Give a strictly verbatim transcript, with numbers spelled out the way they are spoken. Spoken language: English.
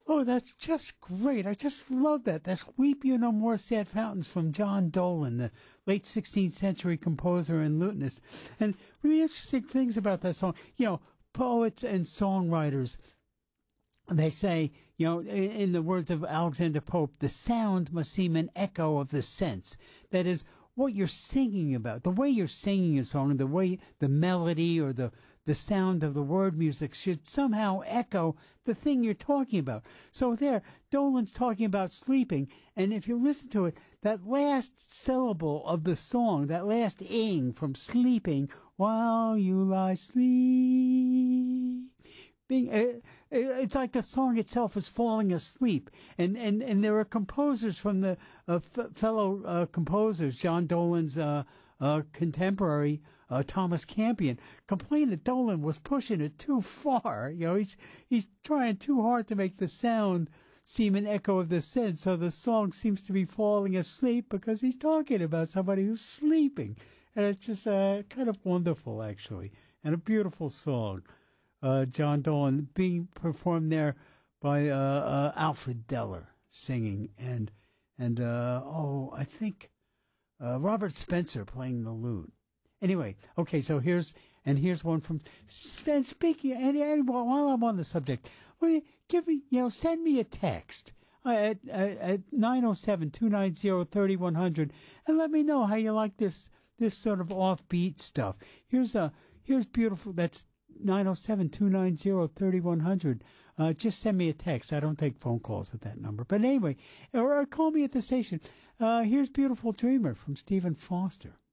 Oh, that's just great. I just love that. That's Weep You No More Sad Fountains from John Dolan, the late sixteenth century composer and lutenist. And really interesting things about that song. You know, poets and songwriters, they say, you know, in, in the words of Alexander Pope, the sound must seem an echo of the sense. That is, what you're singing about, the way you're singing a song, the way the melody or the, the sound of the word music should somehow echo the thing you're talking about. So there, Dolan's talking about sleeping, and if you listen to it, that last syllable of the song, that last ing from sleeping, while you lie sleep, being, uh, it's like the song itself is falling asleep, and and and there are composers from the uh, f- fellow uh, composers, John Dolan's uh, uh, contemporary uh, Thomas Campion, complained that Dolan was pushing it too far. You know, he's he's trying too hard to make the sound seem an echo of the sense, so the song seems to be falling asleep because he's talking about somebody who's sleeping, and it's just uh, kind of wonderful, actually, and a beautiful song. Uh, John Dolan being performed there by uh, uh, Alfred Deller singing, and and uh, oh, I think uh, Robert Spencer playing the lute. Anyway, okay, so here's and here's one from. And speaking, and, and while I'm on the subject, will you give me, you know, send me a text uh, at at nine oh seven, two nine zero, three one zero zero and let me know how you like this this sort of offbeat stuff. Here's a here's beautiful. That's nine oh seven, two nine zero, three one zero zero. Uh, just send me a text. I don't take phone calls at that number. But anyway, or, or call me at the station. Uh, here's Beautiful Dreamer from Stephen Foster.